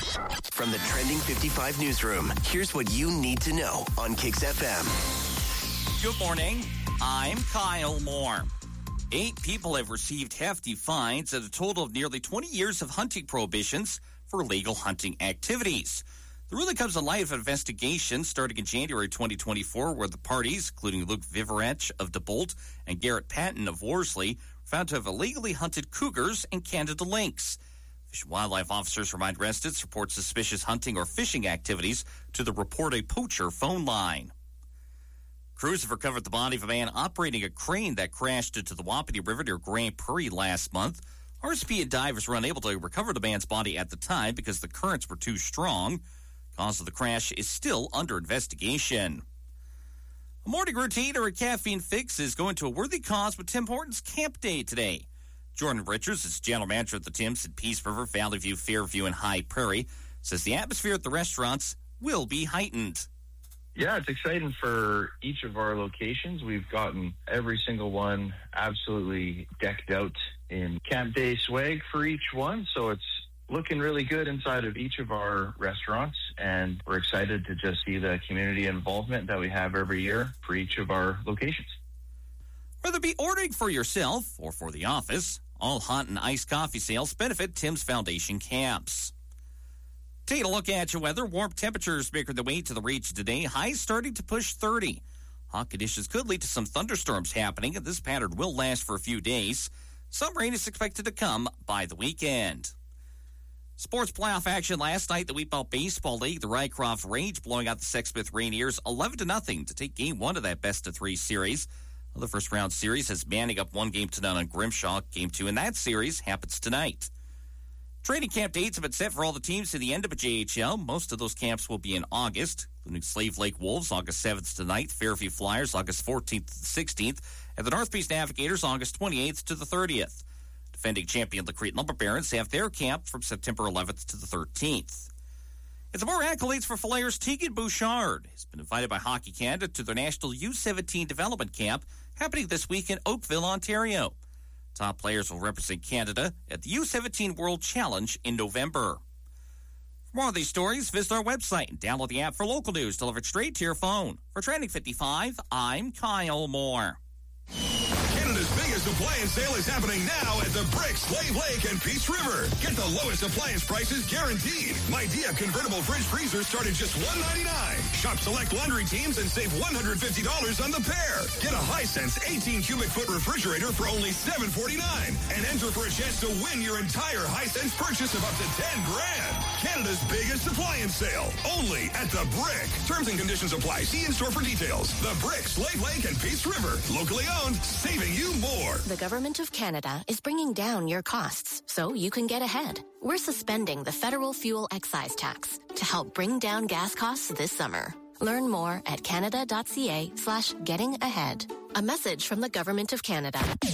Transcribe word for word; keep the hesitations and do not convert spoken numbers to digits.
From the Trending fifty-five newsroom, here's what you need to know on Kix F M. Good morning. I'm Kyle Moore. Eight people have received hefty fines and a total of nearly twenty years of hunting prohibitions for illegal hunting activities. The ruling comes in light of an investigation starting in January twenty twenty-four where the parties, including Luke Viverech of DeBolt and Garrett Patton of Worsley, found to have illegally hunted cougars and Canada lynx. Fish and Wildlife officers remind residents to report suspicious hunting or fishing activities to the Report a Poacher phone line. Crews have recovered the body of a man operating a crane that crashed into the Wapiti River near Grand Prairie last month. R S P and divers were unable to recover the man's body at the time because the currents were too strong. Cause of the crash is still under investigation. A morning routine or a caffeine fix is going to a worthy cause with Tim Hortons Camp Day today. Jordan Richards is general manager at the Tim's in Peace River, Valley View, Fairview, and High Prairie. Says the atmosphere at the restaurants will be heightened. Yeah, it's exciting for each of our locations. We've gotten every single one absolutely decked out in Camp Day swag for each one. So it's looking really good inside of each of our restaurants. And we're excited to just see the community involvement that we have every year for each of our locations. Whether it be ordering for yourself or for the office, all hot and iced coffee sales benefit Tim's Foundation camps. Taking a look at your weather, warm temperatures making their way to the region today. Highs starting to push thirty. Hot conditions could lead to some thunderstorms happening, and this pattern will last for a few days. Some rain is expected to come by the weekend. Sports playoff action last night, the Wheatbelt Baseball League, the Rycroft Rage blowing out the Sexsmith Rainiers eleven to nothing to take game one of that best of three series. The first round series has Manning up one game to none on Grimshaw. Game two in that series happens tonight. Training camp dates have been set for all the teams to the end of a J H L. Most of those camps will be in August, including Slave Lake Wolves, August seventh to ninth, Fairview Flyers, August fourteenth to the sixteenth, and the North Beach Navigators, August twenty-eighth to the thirtieth. Defending champion the Crete Lumber Barons have their camp from September eleventh to the thirteenth. It's more accolades for Flyers. Tegan Bouchard has been invited by Hockey Canada to their National U seventeen Development Camp happening this week in Oakville, Ontario. Top players will represent Canada at the U seventeen World Challenge in November. For more of these stories, visit our website and download the app for local news delivered straight to your phone. For Trending fifty-five, I'm Kyle Moore. Canada's biggest appliance sale is happening now at the Brick, Slave Lake, and Peace River. Get the lowest appliance prices guaranteed. Midea convertible fridge freezers start at just one hundred ninety-nine dollars. Shop select laundry teams and save one hundred fifty dollars on the pair. Get a Hisense eighteen cubic foot refrigerator for only seven forty-nine. And enter for a chance to win your entire Hisense purchase of up to ten grand. Canada's biggest appliance sale. Only at the Brick. Terms and conditions apply. See in-store for details. The Brick, Slave Lake, and Peace River. Locally owned, saving you more. The Government of Canada is bringing down your costs so you can get ahead. We're suspending the federal fuel excise tax to help bring down gas costs this summer. Learn more at canada.ca slash getting ahead. A message from the Government of Canada.